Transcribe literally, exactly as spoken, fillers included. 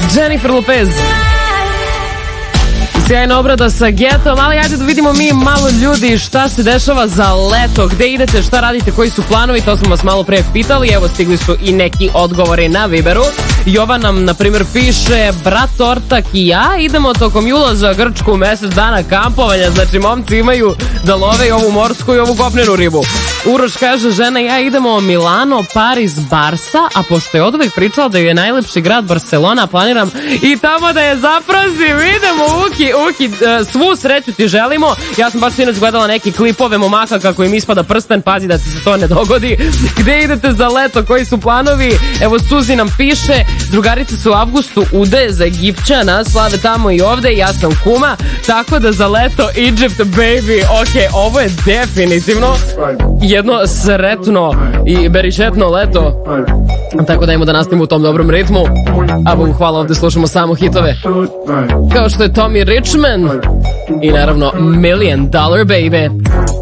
Jennifer Lopez. Sjajna obrada sa Getom, ali ajde da vidimo mi malo ljudi šta se dešava za leto, gde idete, šta radite, koji su planovi, to smo vas malo pre pitali, evo stigli su i neki odgovori na Viberu. Jovan nam, na primjer, piše, brat Ortak i ja idemo tokom jula za Grčku mesec dana kampovanja, znači momci imaju da love i ovu morsku i ovu kopnenu ribu. Uroš kaže, žena i ja idemo Milano, Paris, Barsa, a pošto je od uvek pričala da je najlepši grad Barcelona, planiram i tamo da je zaprosim, idemo Uki, Uki, svu sreću ti želimo. Ja sam baš sinoć gledala neke klipove momaka kako im ispada prsten, pazi da ti se to ne dogodi. Gde idete za leto, koji su planovi? Evo Suzi nam piše, drugarice su u avgustu ude za Egipćana, slave tamo i ovde, ja sam kuma, tako da za leto Egypt baby. Ok, ovo je definitivno jedno sretno i beričetno leto, tako da imamo da nastavimo u tom dobrom ritmu. A Bogu hvala, ovde slušamo samo hitove kao što je Tommy Richman i naravno Million Dollar Baby.